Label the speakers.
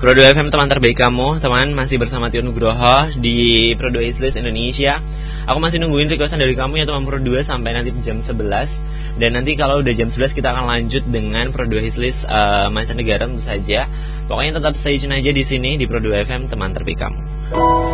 Speaker 1: Pro 2 FM teman terbaik kamu, teman, masih bersama Tio Nugroho di Pro 2 Islis Indonesia. Aku masih nungguin requestan dari kamu ya teman Pro 2 sampai nanti jam 11. Dan nanti kalau udah jam 11 kita akan lanjut dengan Pro 2 Islis mancanegara tentu saja. Pokoknya tetap stay tune aja di sini di Pro 2 FM teman terbaik kamu.